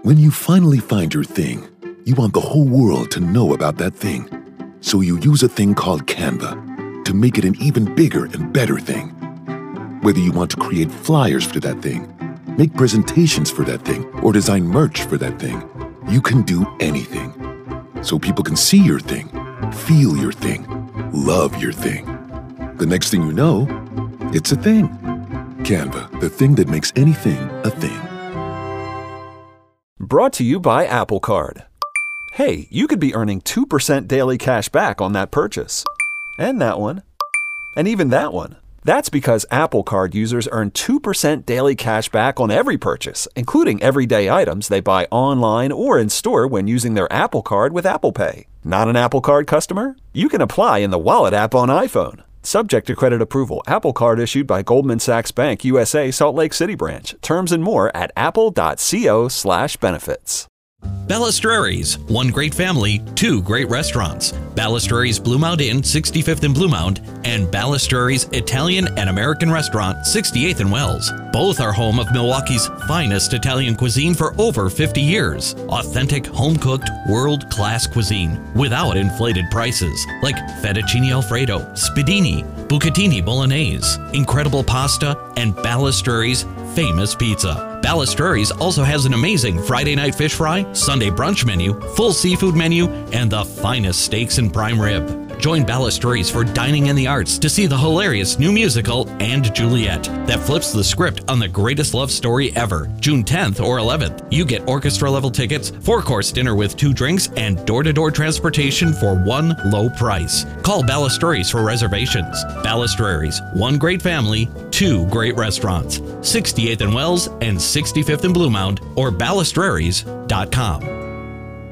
When you finally find your thing, you want the whole world to know about that thing. So you use a thing called Canva to make it an even bigger and better thing. Whether you want to create flyers for that thing, make presentations for that thing, or design merch for that thing, you can do anything. So people can see your thing, feel your thing, love your thing. The next thing you know, it's a thing. Canva, the thing that makes anything a thing. Brought to you by Apple Card. Hey, you could be earning 2% daily cash back on that purchase. And that one. And even that one. That's because Apple Card users earn 2% daily cash back on every purchase, including everyday items they buy online or in store when using their Apple Card with Apple Pay. Not an Apple Card customer? You can apply in the Wallet app on iPhone. Subject to credit approval. Apple Card issued by Goldman Sachs Bank USA, Salt Lake City branch. Terms and more at apple.co/benefits. Balistraries, one great family, two great restaurants. Balistraries Blue Mound Inn, 65th and Blue Mound, and Balistraries Italian and American Restaurant, 68th and Wells. Both are home of Milwaukee's finest Italian cuisine for over 50 years. Authentic, home-cooked, world-class cuisine without inflated prices, like fettuccine alfredo, spadini, bucatini bolognese, incredible pasta, and Balistraries' famous pizza. Balistraries also has an amazing Friday night fish fry, Sunday brunch menu, full seafood menu, and the finest steaks and prime rib. Join Balistraries for Dining in the Arts to see the hilarious new musical And Juliet that flips the script on the greatest love story ever, June 10th or 11th. You get orchestra level tickets, 4-course dinner with 2 drinks, and door-to-door transportation for one low price. Call Balistraries for reservations. Balistraries, one great family, two great restaurants. 68th and Wells and 65th and Blue Mound, or balistraries.com.